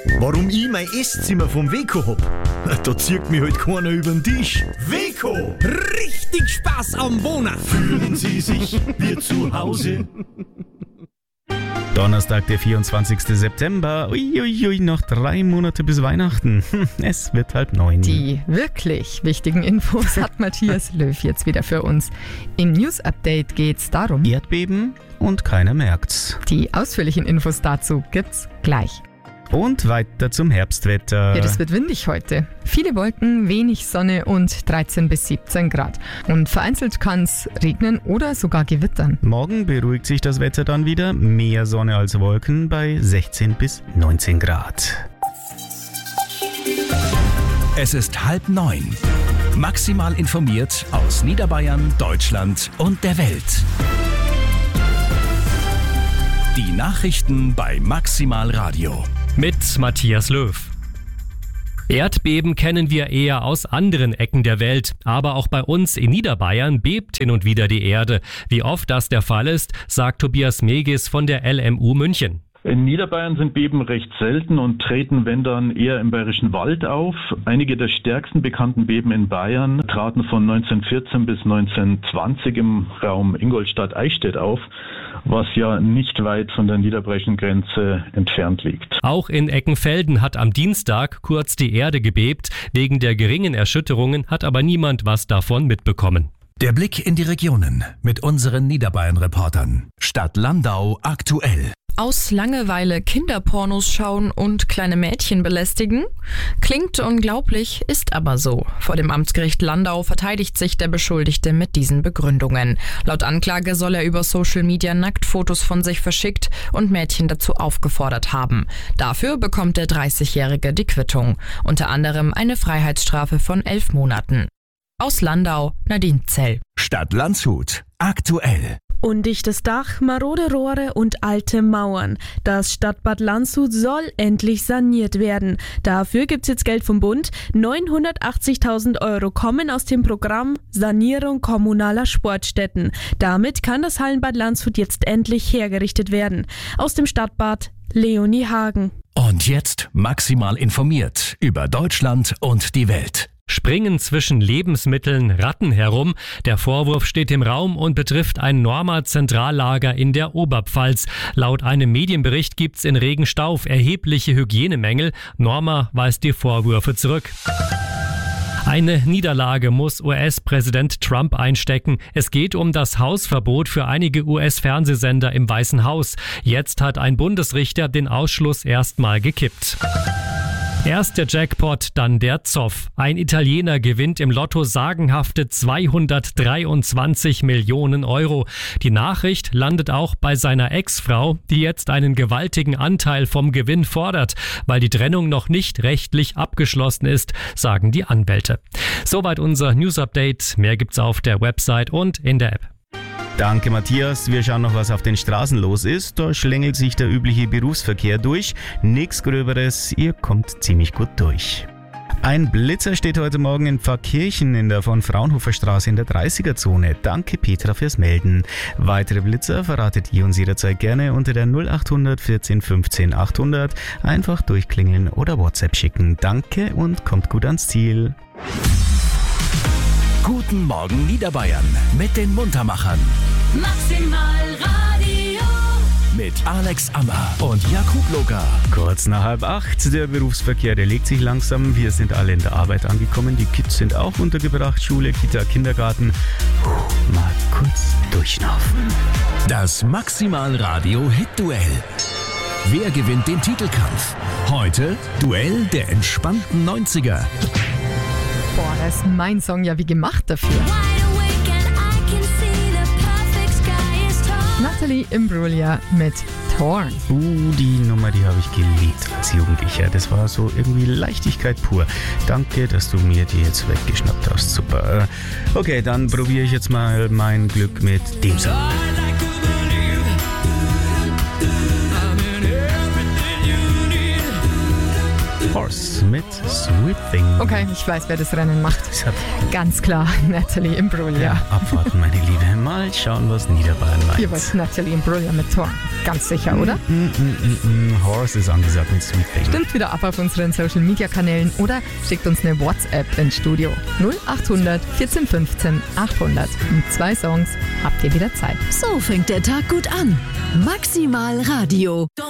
Warum ich mein Esszimmer vom Weco hab? Da zieht mich halt keiner über den Tisch. Weco! Richtig Spaß am Wohnen. Fühlen Sie sich wie zu Hause? Donnerstag, der 24. September. Uiuiui, noch 3 Monate bis Weihnachten. Es wird 8:30. Die wirklich wichtigen Infos hat Matthias Löw jetzt wieder für uns. Im News-Update geht's darum. Erdbeben und keiner merkt's. Die ausführlichen Infos dazu gibt's gleich. Und weiter zum Herbstwetter. Ja, das wird windig heute. Viele Wolken, wenig Sonne und 13 bis 17 Grad. Und vereinzelt kann's regnen oder sogar gewittern. Morgen beruhigt sich das Wetter dann wieder. Mehr Sonne als Wolken bei 16 bis 19 Grad. Es ist 8:30. Maximal informiert aus Niederbayern, Deutschland und der Welt. Die Nachrichten bei Maximal Radio. Mit Matthias Löw. Erdbeben kennen wir eher aus anderen Ecken der Welt, aber auch bei uns in Niederbayern bebt hin und wieder die Erde. Wie oft das der Fall ist, sagt Tobias Megis von der LMU München. In Niederbayern sind Beben recht selten und treten, wenn dann, eher im Bayerischen Wald auf. Einige der stärksten bekannten Beben in Bayern traten von 1914 bis 1920 im Raum Ingolstadt-Eichstätt auf, was ja nicht weit von der niederbayerischen Grenze entfernt liegt. Auch in Eckenfelden hat am Dienstag kurz die Erde gebebt. Wegen der geringen Erschütterungen hat aber niemand was davon mitbekommen. Der Blick in die Regionen mit unseren Niederbayern-Reportern. Stadt Landau aktuell. Aus Langeweile Kinderpornos schauen und kleine Mädchen belästigen? Klingt unglaublich, ist aber so. Vor dem Amtsgericht Landau verteidigt sich der Beschuldigte mit diesen Begründungen. Laut Anklage soll er über Social Media Nacktfotos von sich verschickt und Mädchen dazu aufgefordert haben. Dafür bekommt der 30-Jährige die Quittung. Unter anderem eine Freiheitsstrafe von 11 Monaten. Aus Landau, Nadine Zell. Stadt Landshut aktuell. Undichtes Dach, marode Rohre und alte Mauern. Das Stadtbad Landshut soll endlich saniert werden. Dafür gibt's jetzt Geld vom Bund. 980.000 € kommen aus dem Programm Sanierung kommunaler Sportstätten. Damit kann das Hallenbad Landshut jetzt endlich hergerichtet werden. Aus dem Stadtbad Leonie Hagen. Und jetzt maximal informiert über Deutschland und die Welt. Springen zwischen Lebensmitteln Ratten herum. Der Vorwurf steht im Raum und betrifft ein Norma-Zentrallager in der Oberpfalz. Laut einem Medienbericht gibt's in Regenstauf erhebliche Hygienemängel. Norma weist die Vorwürfe zurück. Eine Niederlage muss US-Präsident Trump einstecken. Es geht um das Hausverbot für einige US-Fernsehsender im Weißen Haus. Jetzt hat ein Bundesrichter den Ausschluss erstmal gekippt. Erst der Jackpot, dann der Zoff. Ein Italiener gewinnt im Lotto sagenhafte 223 Millionen €. Die Nachricht landet auch bei seiner Ex-Frau, die jetzt einen gewaltigen Anteil vom Gewinn fordert, weil die Trennung noch nicht rechtlich abgeschlossen ist, sagen die Anwälte. Soweit unser News-Update. Mehr gibt's auf der Website und in der App. Danke, Matthias. Wir schauen noch, was auf den Straßen los ist. Da schlängelt sich der übliche Berufsverkehr durch. Nichts Gröberes, ihr kommt ziemlich gut durch. Ein Blitzer steht heute Morgen in Pfarrkirchen in der von Fraunhofer Straße in der 30er-Zone. Danke, Petra, fürs Melden. Weitere Blitzer verratet ihr uns jederzeit gerne unter der 0800 14 15 800. Einfach durchklingeln oder WhatsApp schicken. Danke und kommt gut ans Ziel. Guten Morgen Niederbayern mit den Muntermachern. Maximal Radio. Mit Alex Ammer und Jakub Loga. Kurz nach 7:30. Der Berufsverkehr, der legt sich langsam. Wir sind alle in der Arbeit angekommen. Die Kids sind auch untergebracht. Schule, Kita, Kindergarten. Mal kurz durchschnaufen. Das Maximal Radio Hit-Duell. Wer gewinnt den Titelkampf? Heute Duell der entspannten 90er. Boah, das ist mein Song ja wie gemacht dafür. Natalie Imbruglia mit Torn. Die Nummer, die habe ich geliebt als Jugendlicher. Das war so irgendwie Leichtigkeit pur. Danke, dass du mir die jetzt weggeschnappt hast. Super. Okay, dann probiere ich jetzt mal mein Glück mit dem Song. Horse mit mit Sweet Thing. Okay, ich weiß, wer das Rennen macht. Ganz klar, Natalie Imbruglia. Ja, abwarten, meine Liebe. Mal schauen, was Niederbayern meint. Ihr wollt Natalie Imbruglia mit Tor. Ganz sicher, oder? Horse ist angesagt mit Sweet Thing. Stimmt wieder ab auf unseren Social-Media-Kanälen oder schickt uns eine WhatsApp ins Studio. 0800 14 15 800. Mit 2 Songs habt ihr wieder Zeit. So fängt der Tag gut an. Maximal Radio.